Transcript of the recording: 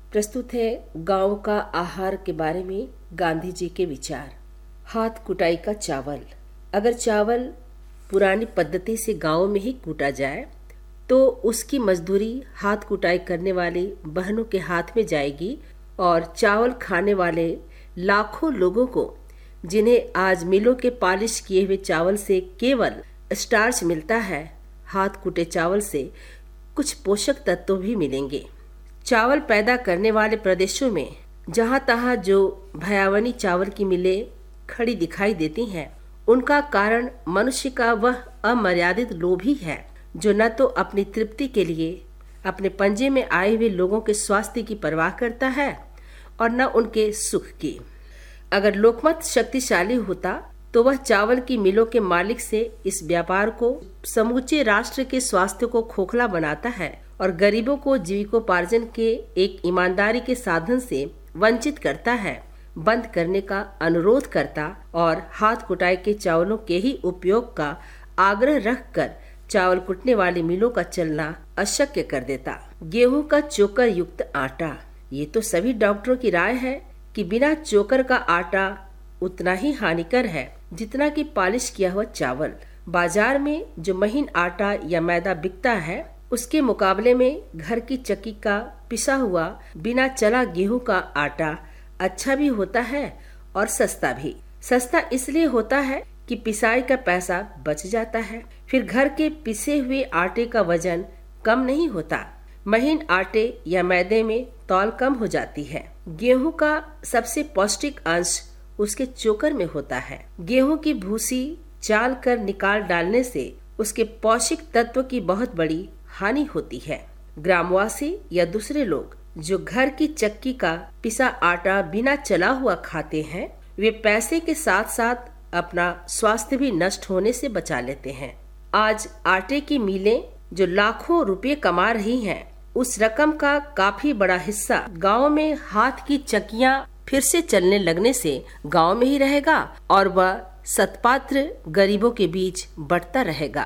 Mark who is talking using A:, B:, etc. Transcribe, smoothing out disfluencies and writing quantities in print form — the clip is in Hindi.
A: प्रस्तुत है गांव का आहार के बारे में गांधी जी के विचार। हाथ कुटाई का चावल। अगर चावल पुरानी पद्धति से गांव में ही कूटा जाए तो उसकी मजदूरी हाथ कुटाई करने वाली बहनों के हाथ में जाएगी और चावल खाने वाले लाखों लोगों को, जिन्हें आज मिलों के पॉलिश किए हुए चावल से केवल स्टार्च मिलता है, हाथ कुटे चावल से कुछ पोषक तत्व भी मिलेंगे। चावल पैदा करने वाले प्रदेशों में जहाँ तहाँ जो भयावनी चावल की मिलें खड़ी दिखाई देती हैं, उनका कारण मनुष्य का वह अमर्यादित लोभ ही है, जो न तो अपनी तृप्ति के लिए अपने पंजे में आए हुए लोगों के स्वास्थ्य की परवाह करता है और न उनके सुख की। अगर लोकमत शक्तिशाली होता तो वह चावल की मिलों के मालिक से इस व्यापार को समूचे राष्ट्र के स्वास्थ्य को खोखला बनाता है और गरीबों को जीविकोपार्जन के एक ईमानदारी के साधन से वंचित करता है, बंद करने का अनुरोध करता और हाथ कुटाई के चावलों के ही उपयोग का आग्रह रखकर चावल कुटने वाली मिलों का चलना अशक्य कर देता। गेहूं का चोकर युक्त आटा। ये तो सभी डॉक्टरों की राय है कि बिना चोकर का आटा उतना ही हानिकर है जितना कि पॉलिश किया हुआ चावल। बाजार में जो महीन आटा या मैदा बिकता है, उसके मुकाबले में घर की चक्की का पिसा हुआ बिना चला गेहूं का आटा अच्छा भी होता है और सस्ता भी। सस्ता इसलिए होता है कि पिसाई का पैसा बच जाता है, फिर घर के पिसे हुए आटे का वजन कम नहीं होता। महीन आटे या मैदे में तौल कम हो जाती है। गेहूं का सबसे पौष्टिक अंश उसके चोकर में होता है। गेहूं की भूसी चाल कर निकाल डालने से उसके पौष्टिक तत्व की बहुत बड़ी हानि होती है। ग्रामवासी या दूसरे लोग जो घर की चक्की का पिसा आटा बिना चला हुआ खाते हैं, वे पैसे के साथ साथ अपना स्वास्थ्य भी नष्ट होने से बचा लेते हैं। आज आटे की मिलें जो लाखों रुपए कमा रही हैं, उस रकम का काफी बड़ा हिस्सा गांव में हाथ की चक्कियां फिर से चलने लगने से गांव में ही रहेगा और वह सत्पात्र गरीबों के बीच बढ़ता रहेगा।